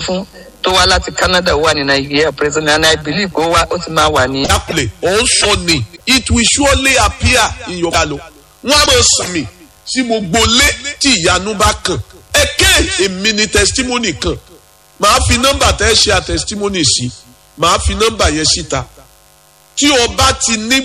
fún tó wá láti Canada wà ní Nigeria present and I believe go wá ó ti máa wà ní. Exactly. Also ni it will surely appear in your galo. Wọ́n á máa sàn mí sí gbogbo lé tí ìyanu bá kàn. Èmi ni testimony kan. Màá fi nọ́mbà tẹ́ ṣe a testimony sí. Màá fi nọ́mbà yẹn síta. Tí o bá ti ní